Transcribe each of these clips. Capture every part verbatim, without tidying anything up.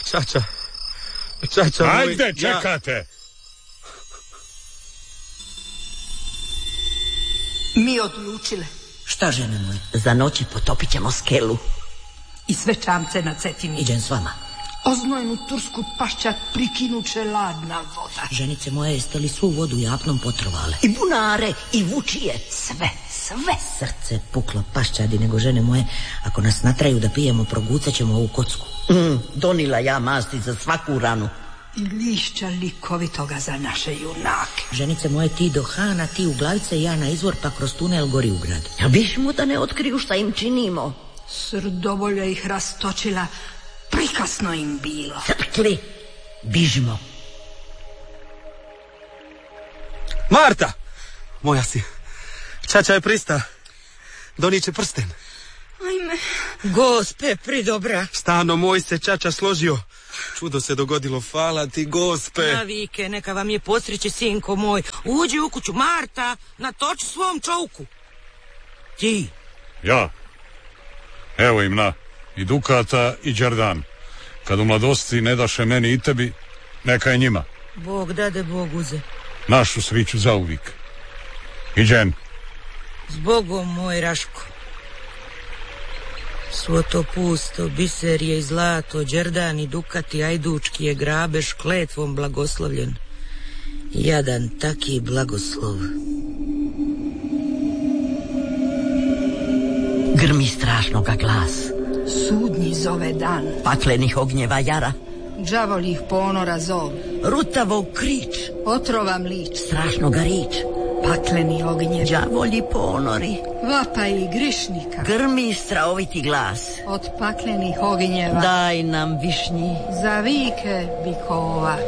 Čača. Čača moj... Ajde, čekate. Ja... Mi odlučile. Šta, žene moje? Za noći potopit ćemo skelu. I sve čamce na Cetini. Idem s vama. Oznojnu tursku pašćat prikinuće ladna voda. Ženice moje, jeste li svu vodu japnom potrovale? I bunare, i vučije. Sve, sve. Srce puklo pašćadi, nego žene moje, ako nas natraju da pijemo, progucat ćemo ovu kocku. Mm, donila ja masti za svaku ranu. I lišća likovitoga za naše junake. Ženice moje, ti do Hana, ti u Glavice, ja na izvor, pa kroz tunel gori u grad. Ja bišmo da ne otkriju šta im činimo. Srdobolja ih rastočila, prikasno im bilo. Crkli, bižimo. Marta! Moja si. Čača je prista. Doniće prsten. Ajme. Gospe, pridobra. Stano moj se Čača složio. Čudo se dogodilo, hvala ti, gospe. Navike, neka vam je posreće, sinko moj. Uđi u kuću, Marta, natoči svom čovku. Ti. Ja. Evo im na, i Dukata i Đerdan. Kad u mladosti ne daše meni i tebi, neka je njima. Bog dade, Bog uze. Našu sriću zauvijek. I Đen. Zbogom, moj Raško. Svo to pusto, biser je i zlato, Đerdan i Dukat i Ajdučki je grabež kletvom blagoslovljen. Jadan taki blagoslov. Grmi strašnoga glas. Sudnji zove dan. Paklenih ognjeva jara. Đavolih ponora zov. Rutavog krič. Otrovam lič. Strašnoga rič. Pakleni ognjev. Đavolji ponori. Vapa i grišnika. Grmi straoviti glas. Od paklenih ognjeva. Daj nam višnji. Za vike bikova.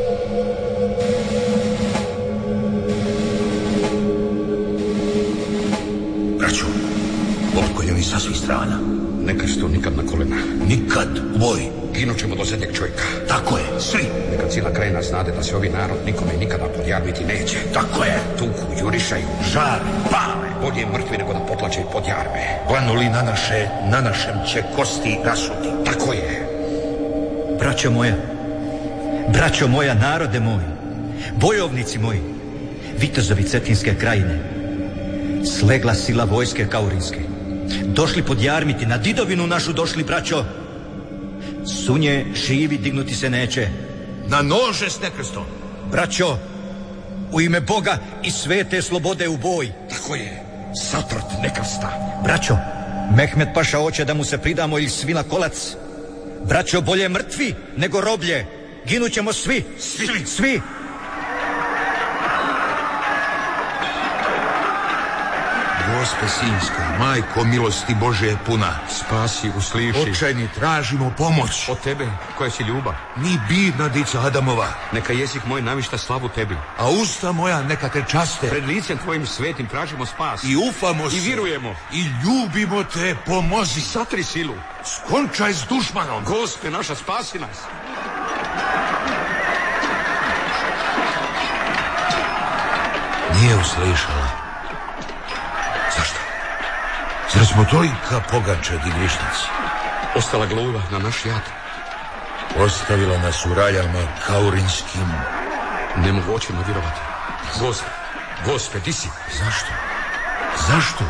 Braćo, opkoljeni sa svih strana. Neka što nikad na kolena. Nikad u boj. Ginut ćemo do zadnjeg čovjeka. Tako je, svi. Neka cijela krajina znade da se ovi narod nikome nikada podjarmiti neće. Tako je. Tuku, jurišaju, žar, pale. Bolje mrtvi nego da potlače i podjarme. Planuli na naše, na našem će kosti rasuti. Tako je. Braćo moja, braćo moja, narode moji, bojovnici moji, vitezovi Cetinske krajine, slegla sila vojske Kaurinske. Došli podjarmiti, na didovinu našu došli, braćo. Sunje živi dignuti se neće. Na nože s nekrstom. Braćo, u ime Boga i svete slobode u boj. Tako je, satrt nekrsta. Braćo, Mehmed paša hoće da mu se pridamo ili svi na kolac. Braćo, bolje mrtvi nego roblje. Ginućemo svi, svi, svi. Gospe Sinjska, majko milosti Bože puna, spasi, usliši. Očajni tražimo pomoć. Od tebe, koja si ljubav. Ni bidna dica Adamova. Neka jezik moj navišta slavu tebi. A usta moja neka te časte. Pred licem tvojim svetim tražimo spas. I ufamo se. I virujemo. I ljubimo te, pomozi. Satri silu. Skončaj s dušmanom. Gospe naša, spasi nas. Nije uslišala. Zašto? Zar smo dojka pogačad i grišnici? Ostala gluva na naš jad. Ostavila nas u raljama kaurinskim. Ne mogu očima vjerovati. Gospe, gospe, di si? Zašto? Zašto?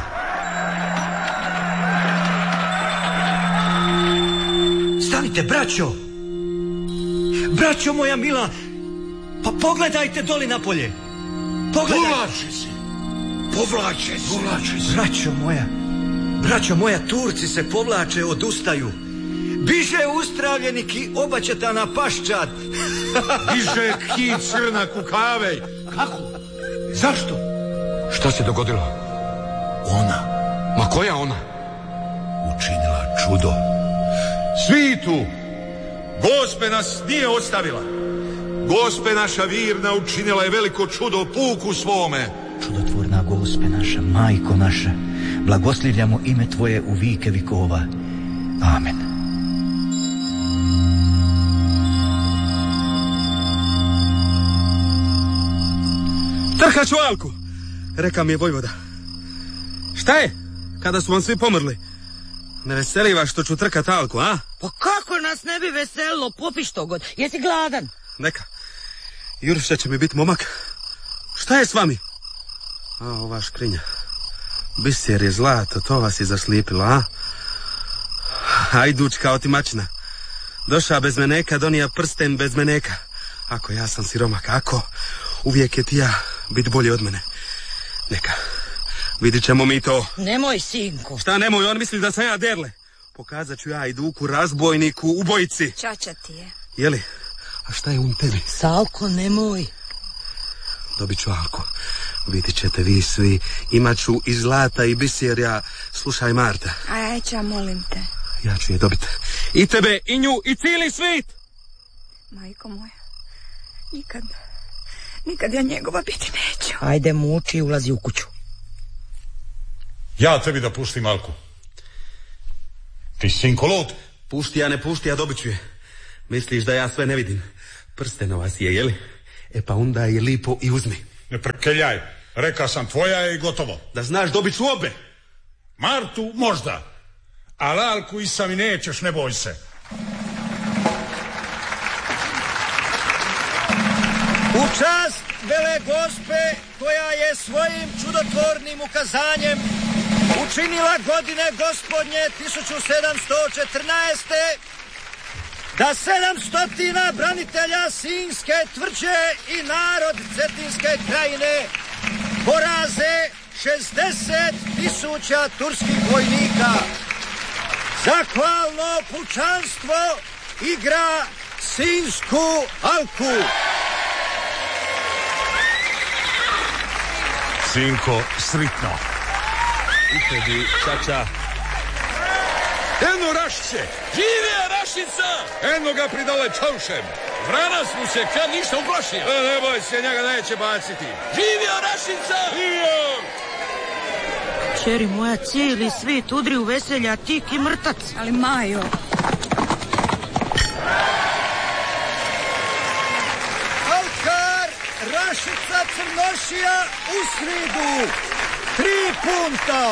Stanite, braćo! Braćo moja mila, pa pogledajte doli napolje. Pogledajte. Povlači se. Povlače se. Povlače se. Braćo moja, braćo moja, Turci se povlače, odustaju. Biže ustravljenik i obačetana paščad. Biže ki crna kukavej. Kako? Zašto? Šta se dogodilo? Ona. Ma koja ona? Učinila čudo. Svi tu. Gospe nas nije ostavila. Gospe naša virna učinila je veliko čudo puku svome. Čudotvorna Gospe naša, majko naša, blagoslivljamo ime Tvoje u vike vikova. Amen. Trhaću Alku, reka mi je vojvoda. Šta je, kada su vam svi pomrli? Ne veseli vas što ću trkat Alku, a? Pa kako Kako nas ne bi veselilo, popi što god. Jesi gladan? Neka. Jurša će mi biti momak. Šta je s vami? A, ova škrinja. Biser je zlato, to vas je zaslijepilo, a? Ajdučka otimačina. Doša bez meneka, donija prsten bez meneka. Ako ja sam siromak, ako uvijek je ti ja bit bolje od mene. Neka, vidit ćemo mi to. Nemoj, sinko. Šta nemoj, on misli da sam ja derle. Pokazat ću ja Ajduku, razbojniku, ubojici. Čača ti je. Jeli? A šta je um tebi? Salko, nemoj. Dobit ću Alko. Vidit ćete vi svi. Imat ću i zlata i biserja. Slušaj, Marta. Ajča, molim te. Ja ću je dobiti. I tebe, i nju, i cijeli svit. Majko moja, nikad, nikad ja njegova biti neću. Ajde, muči i ulazi u kuću. Ja tebi da puštim Alku. Ti sinko lud. Pušti, ja ne pušti, ja dobit ću je. Misliš da ja sve ne vidim? Prstenova si je, jeli? E pa onda je lipo i uzmi. Ne prekeljaj. Reka sam, tvoja je i gotovo. Da znaš, dobit ću obe. Martu možda. Ali Alku i sami nećeš, ne boj se. U čast vele gospe koja je svojim čudotvornim ukazanjem učinila godine gospodnje tisuću sedamsto četrnaeste. da sedamstotina branitelja Sinjske tvrđe i narod Cetinske krajine poraze šezdeset tisuća turskih vojnika. Zahvalno pučanstvo igra Sinjsku alku. Sinko, sritno. I tebi, čača. Eno Rašice! Živija Rašica! Eno ga pridale čaušem. Vranas mu se kad ništa uplašio. E, ne boj se, njega neće baciti. Živija Rašica! Živio! Čeri moja, cijeli svijet udri u veselja, tik i mrtac. Ali Majo... Alkar, Rašica, Crnošija u sridu. Tri punta.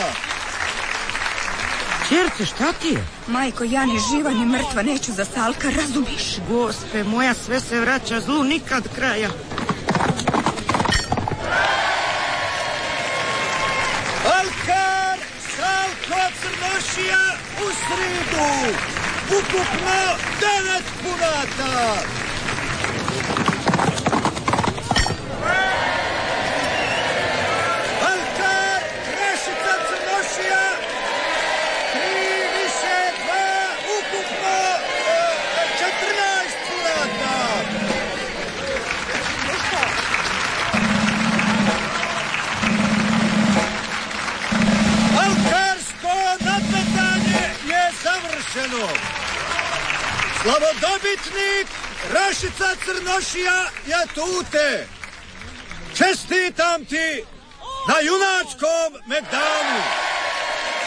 Čerce, šta ti je? Majko, ja ni živa ni mrtva neću za Salka, razumiš? Gospe moja, sve se vraća zlu, nikad kraja. Alkar, Salko, Crnošija u sridu. Ukupno devet punata. Alkar, Rašica, Crnošija, tri više dva, ukupno četrnaest punata. Alkarsko nadmetanje je završeno. Slavodobitnik Rašica Crnošija je tute. Čestitam ti na junačkom medalu.